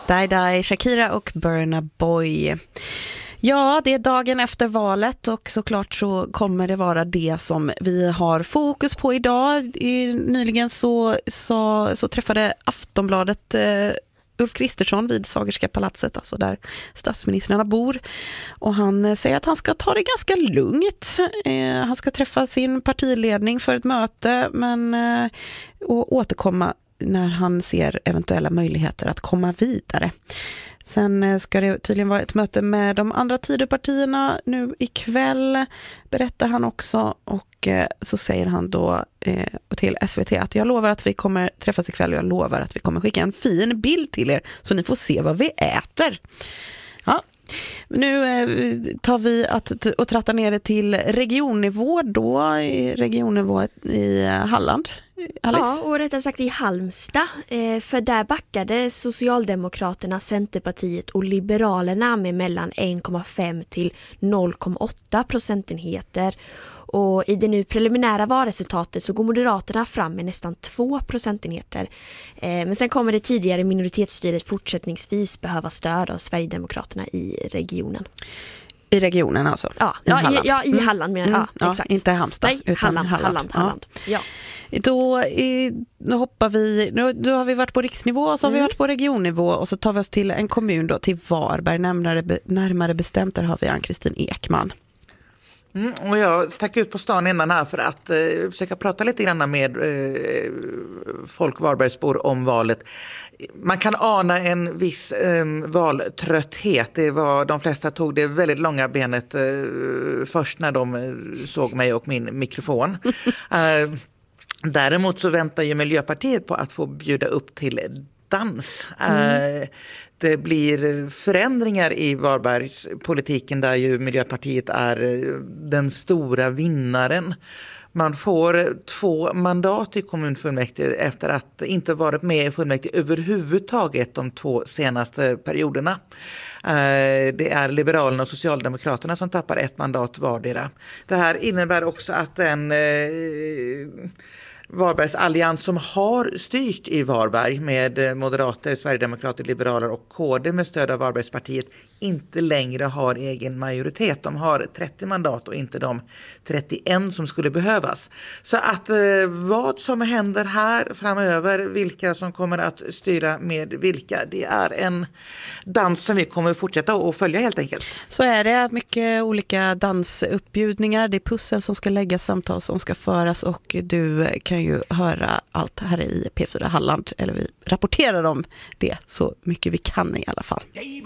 Die Die, Shakira och Burna Boy. Ja, det är dagen efter valet och såklart så kommer det vara det som vi har fokus på idag. Nyligen så träffade Aftonbladet Ulf Kristersson vid Sagerska palatset, alltså där statsministrarna bor. Och han säger att han ska ta det ganska lugnt. Han ska träffa sin partiledning för ett möte och återkomma när han ser eventuella möjligheter att komma vidare. Sen ska det tydligen vara ett möte med de andra Tidöpartierna nu ikväll, berättar han också. Och så säger han då till SVT att jag lovar att vi kommer träffas ikväll och jag lovar att vi kommer skicka en fin bild till er så ni får se vad vi äter. Ja. Nu tar vi och trattar ner det till regionnivå då, regionnivå i Halland. Alice? Ja, och rättare sagt i Halmstad. För där backade Socialdemokraterna, Centerpartiet och Liberalerna med mellan 1,5 till 0,8 procentenheter. Och i det nu preliminära valresultatet så går Moderaterna fram med nästan 2 procentenheter. Men sen kommer det tidigare minoritetsstyret fortsättningsvis behöva stöd av Sverigedemokraterna i regionen. I regionen alltså? Ja, i Halland. Exakt. Inte Halmstad. Nej, utan Halland. Ja. Då hoppar vi, då har vi varit på riksnivå och så har vi varit på regionnivå och så tar vi oss till en kommun då, till Varberg, närmare bestämt. Där har vi Ann-Kristin Ekman. Och jag stack ut på stan innan här för att försöka prata lite grann med folk Varbergsbor om valet. Man kan ana en viss valtrötthet. Det var, de flesta tog det väldigt långa benet först när de såg mig och min mikrofon. Däremot så väntar ju Miljöpartiet på att få bjuda upp till dans. Det blir förändringar i Varbergspolitiken där ju Miljöpartiet är den stora vinnaren. Man får 2 mandat i kommunfullmäktige efter att inte varit med i fullmäktige överhuvudtaget de 2 senaste perioderna. Det är Liberalerna och Socialdemokraterna som tappar 1 mandat vardera. Det här innebär också att en Varbergs allians som har styrt i Varberg med moderater, Sverigedemokrater, liberaler och KD med stöd av Varbergspartiet inte längre har egen majoritet. De har 30 mandat och inte de 31 som skulle behövas. Så att vad som händer här framöver, vilka som kommer att styra med vilka, det är en dans som vi kommer fortsätta att följa helt enkelt. Så är det mycket olika dansuppbjudningar, det är pussel som ska läggas, samtal som ska föras och du kan ju höra allt här i P4 Halland, eller vi rapporterar om det så mycket vi kan i alla fall.